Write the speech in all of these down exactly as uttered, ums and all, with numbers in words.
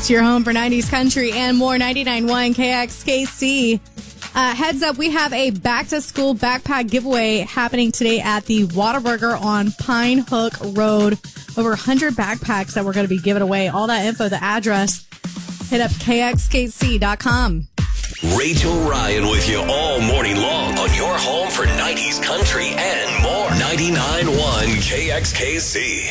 It's your home for nineties country and more. ninety-nine point one K X K C. Uh, heads up, we have a back-to-school backpack giveaway happening today at the Whataburger on Pine Hook Road. Over one hundred backpacks that we're going to be giving away. All that info, the address, hit up K X K C dot com. Rachel Ryan with you all morning long on your home for nineties country and more. ninety-nine point one K X K C.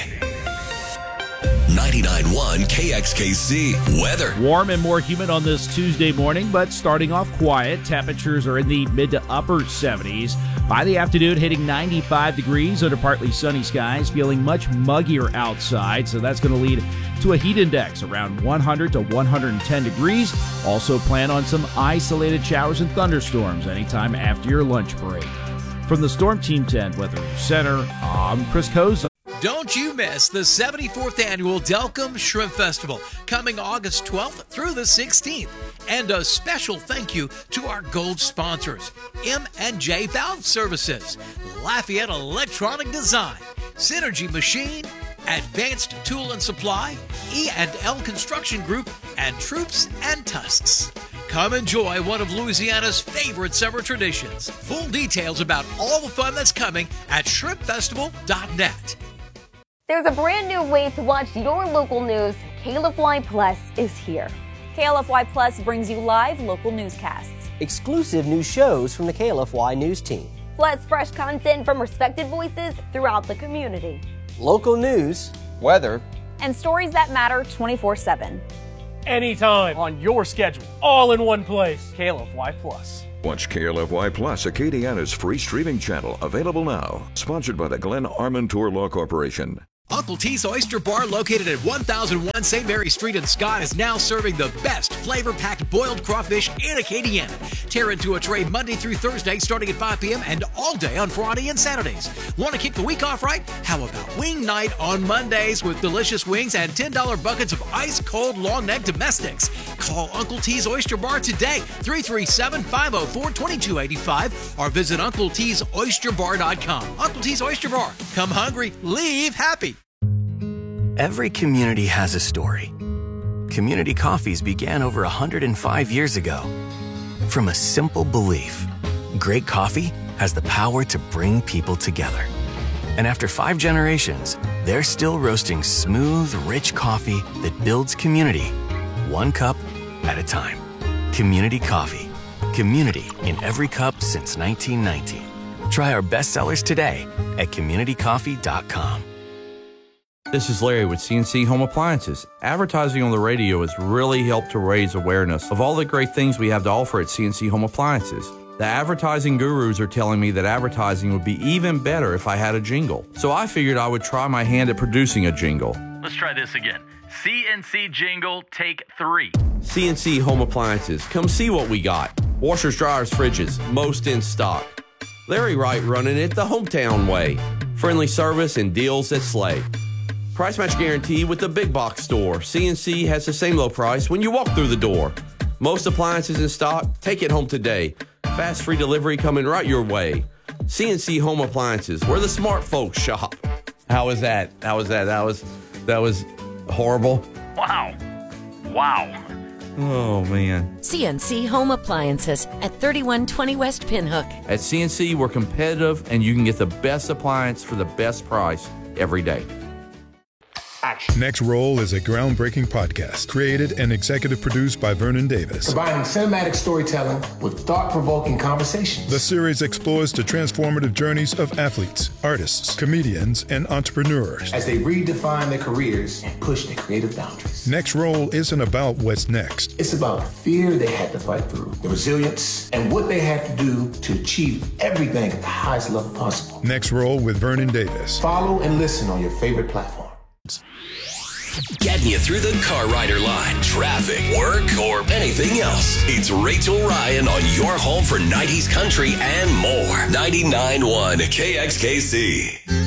ninety-nine point one K X K C weather. Warm and more humid on this Tuesday morning, but starting off quiet. Temperatures are in the mid to upper seventies. By the afternoon, hitting ninety-five degrees under partly sunny skies, feeling much muggier outside, so that's going to lead to a heat index around one hundred to one hundred ten degrees. Also plan on some isolated showers and thunderstorms anytime after your lunch break. From the Storm Team ten Weather Center, I'm Chris Koza. Don't you miss the seventy-fourth Annual Delcom Shrimp Festival, coming August twelfth through the sixteenth. And a special thank you to our gold sponsors, M and J Valve Services, Lafayette Electronic Design, Synergy Machine, Advanced Tool and Supply, E and L Construction Group, and Troops and Tusks. Come enjoy one of Louisiana's favorite summer traditions. Full details about all the fun that's coming at shrimp festival dot net. There's a brand new way to watch your local news. K L F Y Plus is here. K L F Y Plus brings you live local newscasts, exclusive new shows from the K L F Y News team, plus fresh content from respected voices throughout the community, local news, weather, and stories that matter twenty-four seven. Anytime, on your schedule, all in one place. K L F Y Plus. Watch K L F Y Plus, Acadiana's free streaming channel, available now. Sponsored by the Glenn Armentor Law Corporation. Uncle T's Oyster Bar, located at one thousand one Saint Mary Street in Scott, is now serving the best flavor-packed boiled crawfish in Acadiana. Tear into a tray Monday through Thursday, starting at five p.m. and all day on Friday and Saturdays. Want to kick the week off right? How about wing night on Mondays with delicious wings and ten dollar buckets of ice-cold long neck domestics? Call Uncle T's Oyster Bar today, three three seven, five oh four, two two eight five, or visit Uncle T's Oyster Bar dot com. Uncle T's Oyster Bar. Come hungry, leave happy. Every community has a story. Community Coffees began over one hundred five years ago. From a simple belief, great coffee has the power to bring people together. And after five generations, they're still roasting smooth, rich coffee that builds community, one cup at a time. Community Coffee. Community in every cup since nineteen nineteen. Try our best sellers today at community coffee dot com. This is Larry with C N C Home Appliances. Advertising on the radio has really helped to raise awareness of all the great things we have to offer at C N C Home Appliances. The advertising gurus are telling me that advertising would be even better if I had a jingle. So I figured I would try my hand at producing a jingle. Let's try this again. C N C jingle, take three. C N C Home Appliances. Come see what we got. Washers, dryers, fridges, most in stock. Larry Wright running it the hometown way. Friendly service and deals that slay. Price match guarantee with the big box store. C N C has the same low price when you walk through the door. Most appliances in stock. Take it home today. Fast free delivery coming right your way. C N C Home Appliances, where the smart folks shop. How was that? How was that? That was that was horrible. Wow. Wow. Oh, man. C N C Home Appliances at thirty-one twenty West Pinhook. At C N C, we're competitive, and you can get the best appliance for the best price every day. Action. Next Roll is a groundbreaking podcast created and executive produced by Vernon Davis. Combining cinematic storytelling with thought-provoking conversations. The series explores the transformative journeys of athletes, artists, comedians, and entrepreneurs as they redefine their careers and push their creative boundaries. Next Roll isn't about what's next. It's about the fear they had to fight through, the resilience, and what they had to do to achieve everything at the highest level possible. Next Roll with Vernon Davis. Follow and listen on your favorite platform. Getting you through the car rider line, traffic, work, or anything else. It's Rachel Ryan on your home for nineties country and more. ninety-nine point one K X K C.